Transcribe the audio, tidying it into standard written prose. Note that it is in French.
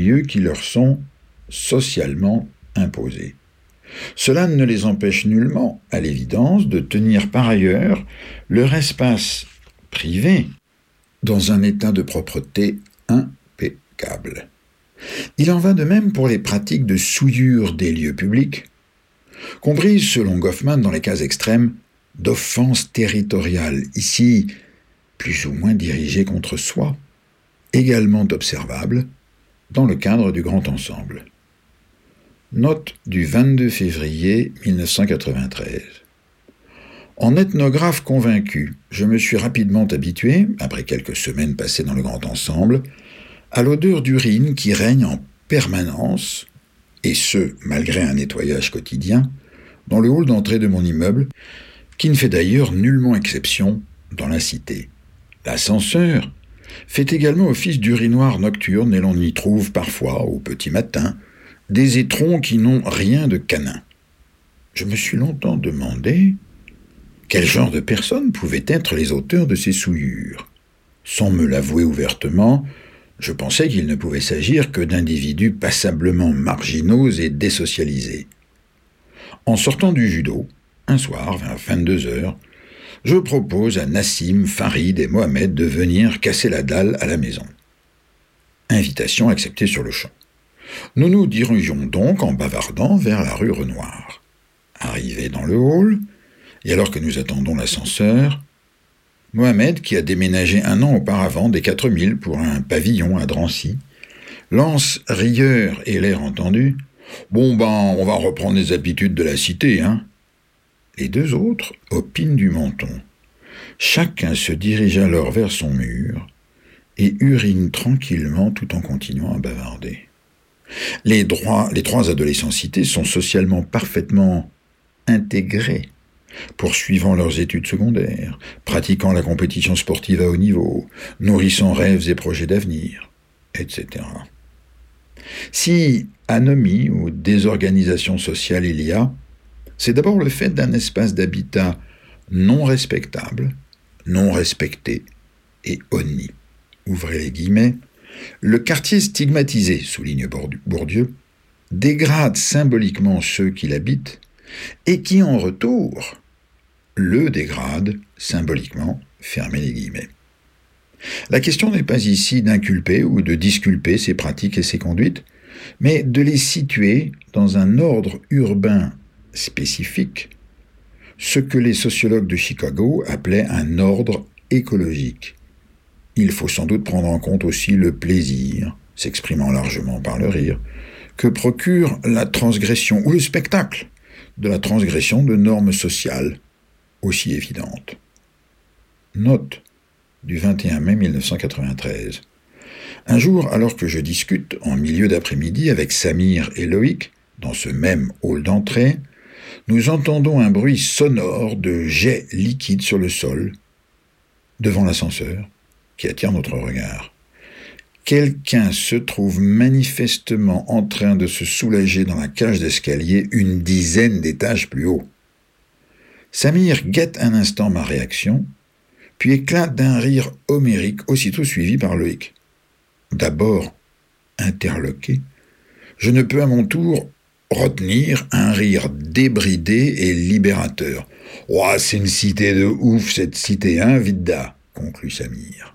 lieux qui leur sont socialement imposés. Cela ne les empêche nullement, à l'évidence, de tenir par ailleurs leur espace privé dans un état de propreté impeccable. Il en va de même pour les pratiques de souillure des lieux publics, comprises, selon Goffman, dans les cas extrêmes, d'offense territoriale, ici plus ou moins dirigée contre soi, également observables dans le cadre du grand ensemble. Note du 22 février 1993. En ethnographe convaincu, je me suis rapidement habitué, après quelques semaines passées dans le grand ensemble, à l'odeur d'urine qui règne en permanence, et ce, malgré un nettoyage quotidien, dans le hall d'entrée de mon immeuble, qui ne fait d'ailleurs nullement exception dans la cité. L'ascenseur fait également office d'urinoir nocturne et l'on y trouve parfois, au petit matin, des étrons qui n'ont rien de canin. Je me suis longtemps demandé quel genre de personnes pouvaient être les auteurs de ces souillures. Sans me l'avouer ouvertement, je pensais qu'il ne pouvait s'agir que d'individus passablement marginaux et désocialisés. En sortant du judo, un soir, vers 22h, je propose à Nassim, Farid et Mohamed de venir casser la dalle à la maison. Invitation acceptée sur le champ. Nous nous dirigeons donc en bavardant vers la rue Renoir. Arrivés dans le hall, et alors que nous attendons l'ascenseur, Mohamed, qui a déménagé 1 an auparavant des 4000 pour un pavillon à Drancy, lance rieur et l'air entendu « Bon on va reprendre les habitudes de la cité, hein ?» Les deux autres opinent du menton. Chacun se dirige alors vers son mur et urine tranquillement tout en continuant à bavarder. Les trois adolescents cités sont socialement parfaitement intégrés, poursuivant leurs études secondaires, pratiquant la compétition sportive à haut niveau, nourrissant rêves et projets d'avenir, etc. Si anomie ou désorganisation sociale il y a, c'est d'abord le fait d'un espace d'habitat non respectable, non respecté et honni. Ouvrez les guillemets. Le quartier stigmatisé, souligne Bourdieu, dégrade symboliquement ceux qui l'habitent et qui, en retour, le dégradent symboliquement, fermez les guillemets. La question n'est pas ici d'inculper ou de disculper ces pratiques et ces conduites, mais de les situer dans un ordre urbain spécifique, ce que les sociologues de Chicago appelaient un ordre écologique. Il faut sans doute prendre en compte aussi le plaisir, s'exprimant largement par le rire, que procure la transgression ou le spectacle de la transgression de normes sociales aussi évidentes. Note du 21 mai 1993. Un jour, alors que je discute en milieu d'après-midi avec Samir et Loïc, dans ce même hall d'entrée, nous entendons un bruit sonore de jets liquides sur le sol, devant l'ascenseur, qui attire notre regard. Quelqu'un se trouve manifestement en train de se soulager dans la cage d'escalier 10 d'étages plus haut. Samir guette un instant ma réaction, puis éclate d'un rire homérique, aussitôt suivi par Loïc. D'abord interloqué, je ne peux à mon tour retenir un rire débridé et libérateur. « Oh, c'est une cité de ouf, cette cité, hein, Vidda ?» conclut Samir.